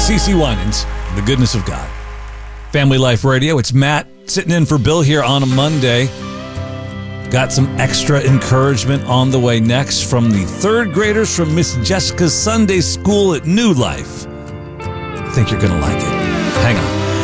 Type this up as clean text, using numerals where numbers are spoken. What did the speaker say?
CeCe Winans, The Goodness of God. Family Life Radio. It's Matt sitting in for Bill here on a Monday. Got some extra encouragement on the way next from the third graders from Miss Jessica's Sunday School at New Life. I think you're going to like it. Hang on.